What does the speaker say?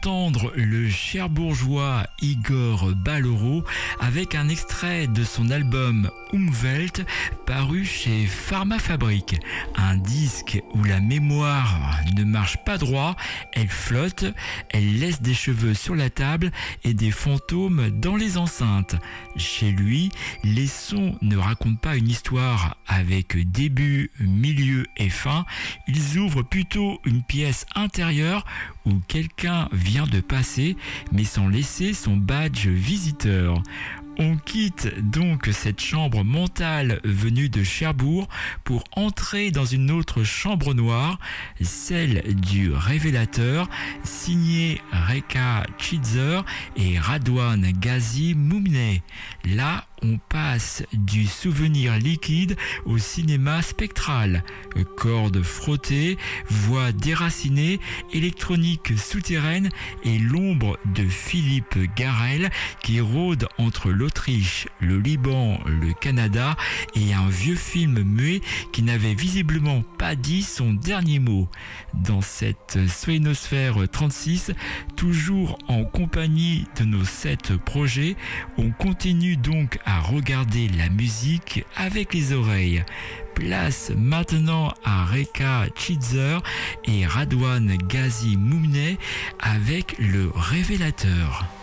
entendre le cherbourgeois Igor Baloro avec un extrait de son album Umwelt paru chez Pharmafabrique. Un disque où la mémoire ne marche pas droit, elle flotte, elle laisse des cheveux sur la table et des fantômes dans les enceintes. Chez lui, les sons ne racontent pas une histoire avec début, milieu et fin. Ils ouvrent plutôt une pièce intérieure où quelqu'un vient de passer mais sans laisser son badge visiteur. On quitte donc cette chambre mentale venue de Cherbourg pour entrer dans une autre chambre noire, celle du révélateur, signé Reka Chitzer et Radwan Ghazi Moumneh. Là, on passe du souvenir liquide au cinéma spectral. Cordes frottées, voix déracinées, électronique souterraine et l'ombre de Philippe Garrel qui rôde entre l'Autriche, le Liban, le Canada et un vieux film muet qui n'avait visiblement pas dit son dernier mot. Dans cette Soinosphère 36, toujours en compagnie de nos 7 projets, on continue donc à regarder la musique avec les oreilles. Place maintenant à Reka Chitzer et Radwan Ghazi Moumneh avec le révélateur.